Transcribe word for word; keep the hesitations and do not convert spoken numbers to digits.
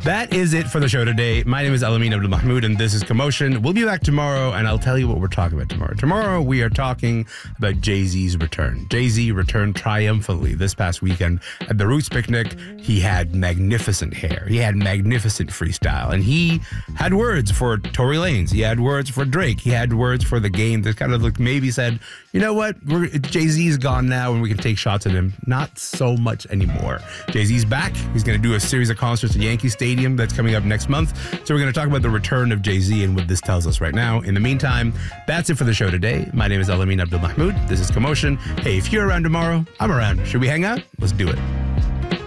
That is it for the show today. My name is Alamin Abdul Mahmoud, and this is Commotion. We'll be back tomorrow, and I'll tell you what we're talking about tomorrow. Tomorrow, we are talking about Jay-Z's return. Jay-Z returned triumphantly this past weekend at the Roots Picnic. He had magnificent hair. He had magnificent freestyle, and he had words for Tory Lanez. He had words for Drake. He had words for the game that kind of looked, maybe said, you know what, We're, Jay-Z's gone now, and we can take shots at him. Not so much anymore. Jay-Z's back. He's going to do a series of concerts at Yankee Stadium that's coming up next month. So we're going to talk about the return of Jay-Z and what this tells us right now. In the meantime, that's it for the show today. My name is Alamin Abdul Mahmoud. This is Commotion. Hey, if you're around tomorrow, I'm around. Should we hang out? Let's do it.